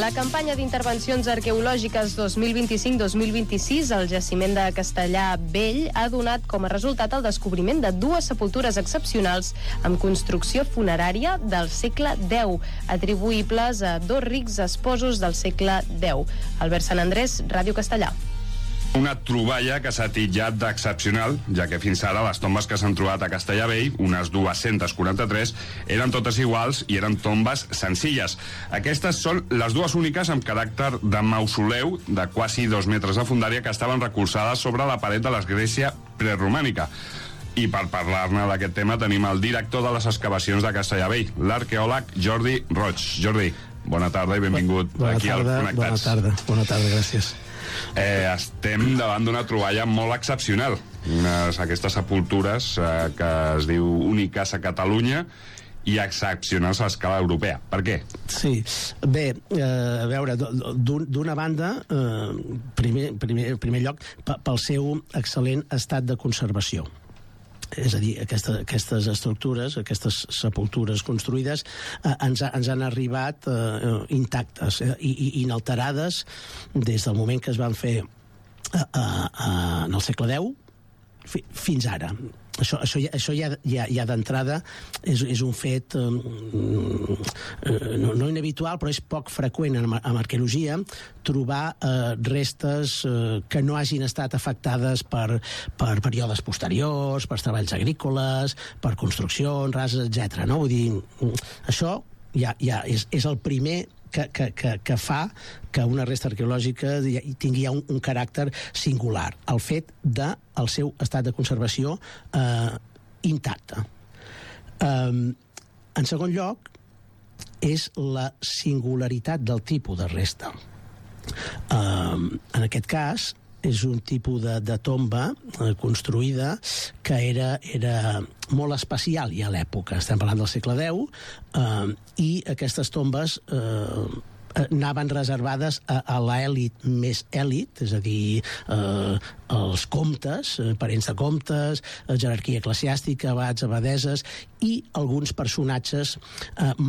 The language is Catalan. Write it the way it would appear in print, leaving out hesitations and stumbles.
La campanya d'intervencions arqueològiques 2025-2026 al jaciment de Castellar Vell ha donat com a resultat el descobriment de 2 sepultures excepcionals amb construcció funerària del segle X, atribuïbles a 2 rics esposos del segle X. Albert Sant Andrés, Ràdio Castellar. Una troballa que s'ha titllat d'excepcional, ja que fins ara les tombes que s'han trobat a Castellar Vell, unes 243, eren totes iguals i eren tombes senzilles. Aquestes són les 2 úniques amb caràcter de mausoleu de quasi 2 metres de fondària que estaven recolzades sobre la paret de l'església preromànica. I per parlar-ne d'aquest tema tenim el director de les excavacions de Castellar Vell, l'arqueòleg Jordi Roig. Jordi, bona tarda i benvingut aquí al Connectats. Bona tarda, gràcies. Estem davant d'una troballa molt excepcional, aquestes sepultures que es diu úniques a Catalunya i excepcionals a escala europea. Per què? Sí, bé, a veure, d'una banda, primer lloc, pel seu excel·lent estat de conservació. És a dir, aquestes estructures, aquestes sepultures construïdes ens han arribat intactes i inalterades des del moment que es van fer en el segle X fins ara. Això ja d'entrada és un fet no inhabitual, però és poc freqüent en arqueologia trobar restes que no hagin estat afectades per períodes posteriors, per treballs agrícoles, per construccions rases, etc. No? Vull dir, això ja és el primer que fa que una resta arqueològica tingui un caràcter singular, el fet del seu estat de conservació intacte. En segon lloc, és la singularitat del tipus de resta. En aquest cas, és un tipus de tomba construïda que era molt especial ja a l'època. Estem parlant del segle X, i aquestes tombes anaven reservades a l'elit més elit, és a dir, els comtes, parents de comtes, jerarquia eclesiàstica, abats, abadeses i alguns personatges